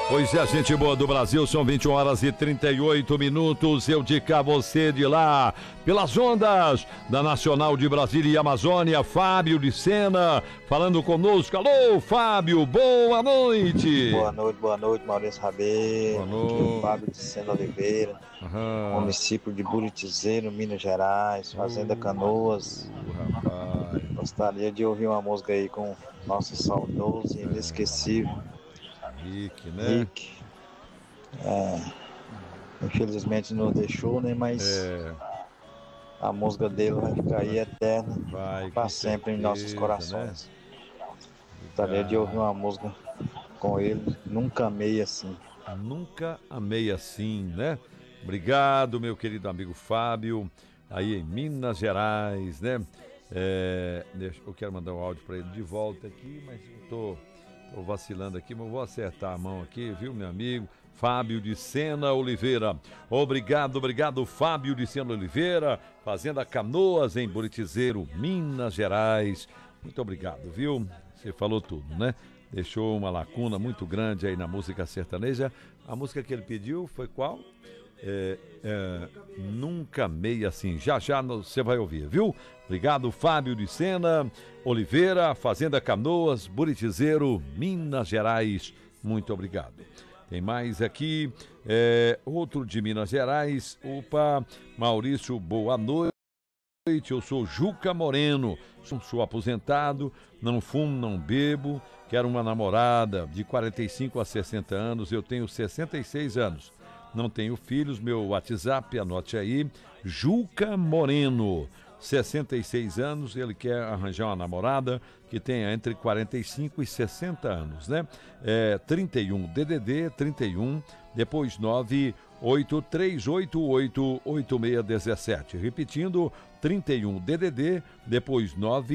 Pois é, gente boa do Brasil, são 21 horas e 38 minutos. Eu de cá, você de lá, pelas ondas da Nacional de Brasília e Amazônia, Fábio de Sena, falando conosco. Alô, Fábio, boa noite. Boa noite, Maurício Rabelo. Boa noite. Fábio de Sena Oliveira, município de Buritizeiro, Minas Gerais, Fazenda Canoas. Rapaz. Gostaria de ouvir uma música aí com nosso saudoso e inesquecível Rick, né? Rick. Infelizmente nos deixou, né? Mas a música dele vai ficar aí eterna, para sempre em nossos corações. Né? Gostaria de ouvir uma música com ele, Nunca Amei Assim. Nunca amei assim, né? Obrigado, meu querido amigo Fábio, aí em Minas Gerais, né? Eu quero mandar um áudio para ele de volta aqui, mas eu tô vacilando aqui, mas eu vou acertar a mão aqui, viu, meu amigo? Fábio de Sena Oliveira. Obrigado, Fábio de Sena Oliveira, Fazenda Canoas, em Buritizeiro, Minas Gerais. Muito obrigado, viu? Você falou tudo, né? Deixou uma lacuna muito grande aí na música sertaneja. A música que ele pediu foi qual? Nunca Amei Assim. Já você vai ouvir, viu? Obrigado, Fábio de Sena Oliveira, Fazenda Canoas, Buritizeiro, Minas Gerais. Muito obrigado. Tem mais aqui, outro de Minas Gerais. Opa, Maurício, boa noite. Eu sou Juca Moreno, sou aposentado, não fumo, não bebo, quero uma namorada de 45 a 60 anos, eu tenho 66 anos, não tenho filhos, meu WhatsApp, anote aí, Juca Moreno, 66 anos, ele quer arranjar uma namorada que tenha entre 45 e 60 anos, né? 31 DDD 31, depois 983888617. Repetindo, 31 DDD, depois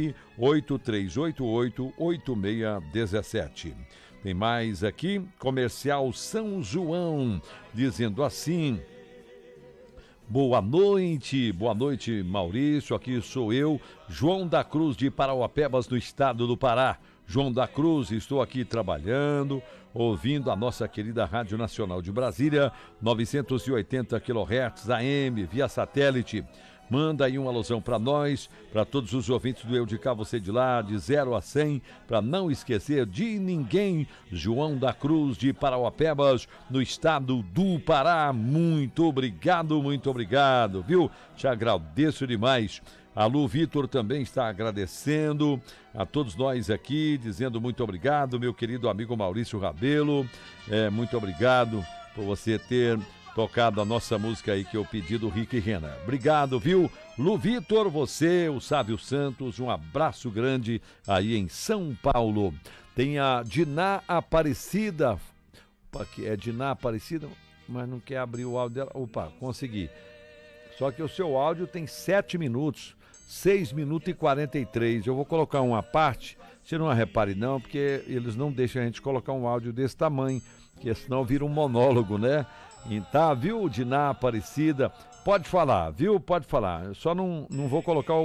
983888617. Tem mais aqui, Comercial São João, dizendo assim: boa noite Maurício, aqui sou eu, João da Cruz de Parauapebas, no estado do Pará. João da Cruz, estou aqui trabalhando, ouvindo a nossa querida Rádio Nacional de Brasília, 980 kHz AM, via satélite. Manda aí uma alusão para nós, para todos os ouvintes do Eu de Cá, Você de Lá, de 0 a 100, para não esquecer de ninguém. João da Cruz de Parauapebas, no estado do Pará. Muito obrigado, viu? Te agradeço demais. A Lu Vitor também está agradecendo a todos nós aqui, dizendo muito obrigado, meu querido amigo Maurício Rabelo. Muito obrigado por você ter tocado a nossa música aí que eu pedi do Rick e Rena. Obrigado, viu? Lu Vitor, você, o Sávio Santos, um abraço grande aí em São Paulo. Tem a Diná Aparecida. Opa, que é Diná Aparecida, mas não quer abrir o áudio dela. Opa, consegui. Só que o seu áudio tem 7 minutos, 6 minutos e 43. Eu vou colocar uma parte, você não repare não, porque eles não deixam a gente colocar um áudio desse tamanho, porque senão vira um monólogo, né? Então, viu, Diná Aparecida? Pode falar, viu? Pode falar. Eu só não vou colocar o